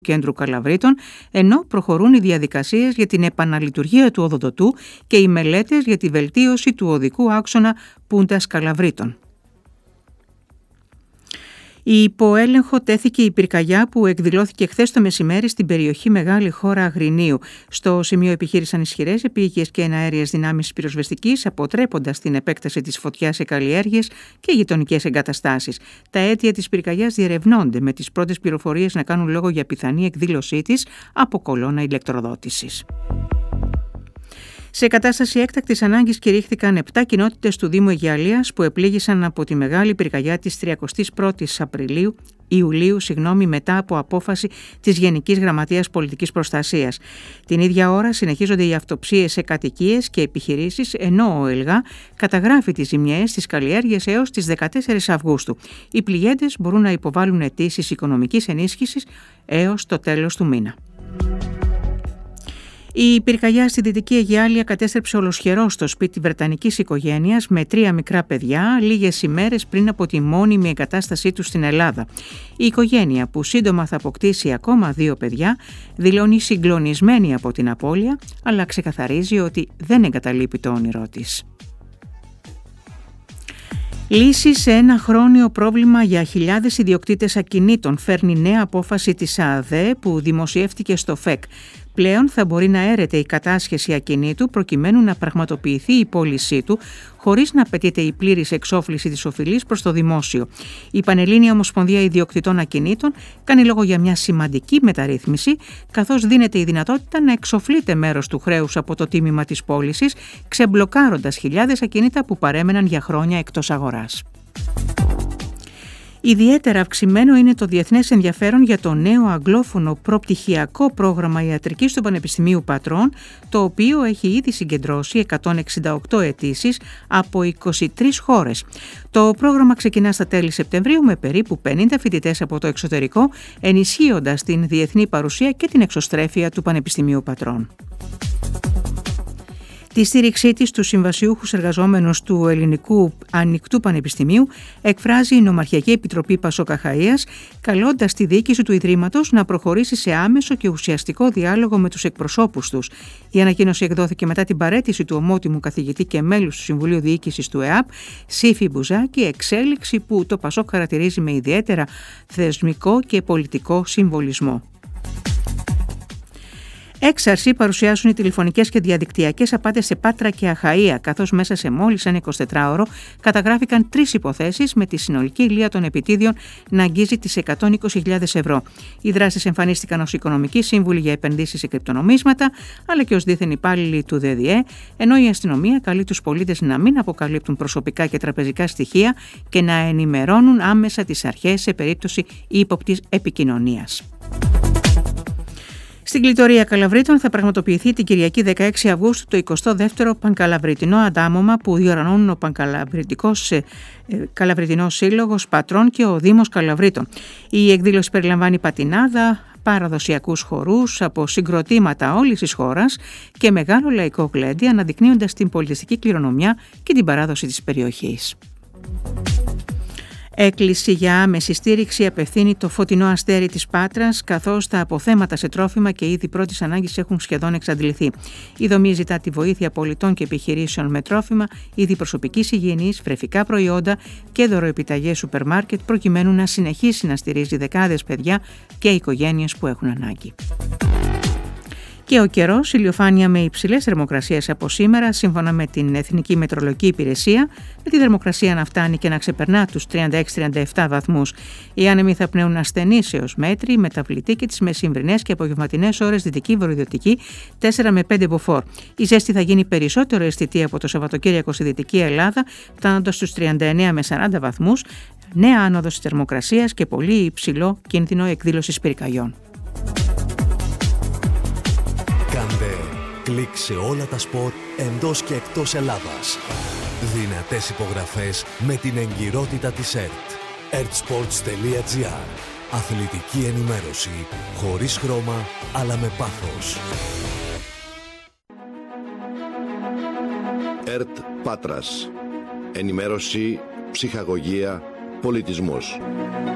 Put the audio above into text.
Κέντρου Καλαβρίτων, ενώ προχωρούν οι διαδικασίες για την επαναλειτουργία του οδοντοτού και οι μελέτες για τη βελτίωση του οδικού άξονα Πούντας Καλαβρίτων. Η υποέλεγχο τέθηκε η πυρκαγιά που εκδηλώθηκε χθες το μεσημέρι στην περιοχή Μεγάλη Χώρα Αγρινίου. Στο σημείο επιχείρησαν ισχυρές επίγειες και εναέριες δυνάμεις πυροσβεστικής, αποτρέποντας την επέκταση της φωτιάς σε καλλιέργειες και γειτονικές εγκαταστάσεις. Τα αίτια της πυρκαγιάς διερευνώνται, με τις πρώτες πληροφορίες να κάνουν λόγο για πιθανή εκδήλωσή της από κολόνα ηλεκτροδότησης. Σε κατάσταση έκτακτης ανάγκης κηρύχθηκαν 7 κοινότητες του Δήμου Αιγιαλίας που επλήγησαν από τη μεγάλη πυρκαγιά της 31ης Ιουλίου, μετά από απόφαση της Γενικής Γραμματείας Πολιτικής Προστασίας. Την ίδια ώρα συνεχίζονται οι αυτοψίες σε κατοικίες και επιχειρήσεις, ενώ ο ΕΛΓΑ καταγράφει τις ζημιές στις καλλιέργειες έως τις 14 Αυγούστου. Οι πληγέντες μπορούν να υποβάλουν αιτήσεις οικονομικής ενίσχυσης έως το τέλος του μήνα. Η πυρκαγιά στη Δυτική Αιγιάλεια κατέστρεψε ολοσχερός το σπίτι βρετανικής οικογένειας με 3 μικρά παιδιά, λίγες ημέρες πριν από τη μόνιμη εγκατάστασή τους στην Ελλάδα. Η οικογένεια, που σύντομα θα αποκτήσει ακόμα 2 παιδιά, δηλώνει συγκλονισμένη από την απώλεια, αλλά ξεκαθαρίζει ότι δεν εγκαταλείπει το όνειρό της. Λύση σε ένα χρόνιο πρόβλημα για χιλιάδες ιδιοκτήτες ακινήτων φέρνει νέα απόφαση της ΑΔΕ που δημοσιεύτηκε στο ΦΕΚ. Πλέον θα μπορεί να έρεται η κατάσχεση ακινήτου προκειμένου να πραγματοποιηθεί η πώλησή του, χωρίς να απαιτείται η πλήρης εξόφληση της οφειλής προς το δημόσιο. Η Πανελλήνια Ομοσπονδία Ιδιοκτητών Ακινήτων κάνει λόγο για μια σημαντική μεταρρύθμιση, καθώς δίνεται η δυνατότητα να εξοφλείται μέρος του χρέους από το τίμημα της πώλησης, ξεμπλοκάροντας χιλιάδες ακινήτα που παρέμεναν για χρόνια εκτός αγοράς. Ιδιαίτερα αυξημένο είναι το διεθνές ενδιαφέρον για το νέο αγγλόφωνο προπτυχιακό πρόγραμμα ιατρικής του Πανεπιστημίου Πατρών, το οποίο έχει ήδη συγκεντρώσει 168 αιτήσεις από 23 χώρες. Το πρόγραμμα ξεκινά στα τέλη Σεπτεμβρίου με περίπου 50 φοιτητές από το εξωτερικό, ενισχύοντας την διεθνή παρουσία και την εξωστρέφεια του Πανεπιστημίου Πατρών. Τη στήριξή της στους συμβασιούχους εργαζόμενους του Ελληνικού Ανοιχτού Πανεπιστημίου εκφράζει η Νομαρχιακή Επιτροπή Πασόκ Αχαΐας, καλώντας τη διοίκηση του Ιδρύματος να προχωρήσει σε άμεσο και ουσιαστικό διάλογο με τους εκπροσώπους τους. Η ανακοίνωση εκδόθηκε μετά την παραίτηση του ομότιμου καθηγητή και μέλους του Συμβουλίου Διοίκησης του ΕΑΠ, Σύφη Μπουζάκη, εξέλιξη που το Πασόκ χαρακτηρίζει με ιδιαίτερα θεσμικό και πολιτικό συμβολισμό. Έξαρση παρουσιάζουν οι τηλεφωνικές και διαδικτυακές απάτες σε Πάτρα και Αχαΐα, καθώς μέσα σε μόλις ένα 24ωρο καταγράφηκαν 3 υποθέσεις με τη συνολική ηλία των επιτίδιων να αγγίζει τις 120.000 ευρώ. Οι δράσεις εμφανίστηκαν ως οικονομικοί σύμβουλοι για επενδύσεις σε κρυπτονομίσματα, αλλά και ως δίθεν υπάλληλοι του ΔΔΕ, ενώ η αστυνομία καλεί τους πολίτες να μην αποκαλύπτουν προσωπικά και τραπεζικά στοιχεία και να ενημερώνουν άμεσα τις αρχές σε περίπτωση ύποπτης επικοινωνίας. Στην κλητορία Καλαβρίτων θα πραγματοποιηθεί την Κυριακή 16 Αυγούστου το 22ο Πανκαλαβριτινό Αντάμωμα που διοργανώνουν ο Καλαβριτινός Σύλλογος Πατρών και ο Δήμος Καλαβρίτων. Η εκδήλωση περιλαμβάνει πατινάδα, παραδοσιακούς χορούς από συγκροτήματα όλης της χώρας και μεγάλο λαϊκό γλέντι, αναδεικνύοντας την πολιτιστική κληρονομιά και την παράδοση της περιοχής. Έκκληση για άμεση στήριξη απευθύνει το Φωτεινό Αστέρι της Πάτρας, καθώς τα αποθέματα σε τρόφιμα και είδη πρώτης ανάγκης έχουν σχεδόν εξαντληθεί. Η δομή ζητά τη βοήθεια πολιτών και επιχειρήσεων με τρόφιμα, είδη προσωπικής υγιεινής, βρεφικά προϊόντα και δωροεπιταγές σούπερ μάρκετ, προκειμένου να συνεχίσει να στηρίζει δεκάδες παιδιά και οικογένειες που έχουν ανάγκη. Και ο καιρός, ηλιοφάνεια με υψηλές θερμοκρασίες από σήμερα, σύμφωνα με την Εθνική Μετρολογική Υπηρεσία, με τη θερμοκρασία να φτάνει και να ξεπερνά τους 36-37 βαθμούς. Οι άνεμοι θα πνέουν ασθενείς έως μέτρη, μεταβλητή και τις μεσημβρινές και απογευματινές ώρες δυτική βορειοδυτική 4 με 5 μποφόρ. Η ζέστη θα γίνει περισσότερο αισθητή από το Σαββατοκύριακο στη Δυτική Ελλάδα, φτάνοντας στους 39 με 40 βαθμούς, νέα άνοδος της θερμοκρασίας και πολύ υψηλό κίνδυνο εκδήλωσης πυρκαγιών. Κάντε κλικ σε όλα τα σπορ εντός και εκτός Ελλάδας. Δυνατές υπογραφές με την εγκυρότητα της ΕΡΤ. ertsports.gr. Αθλητική ενημέρωση χωρίς χρώμα αλλά με πάθος. ΕΡΤ Πάτρας. Ενημέρωση, ψυχαγωγία, πολιτισμός.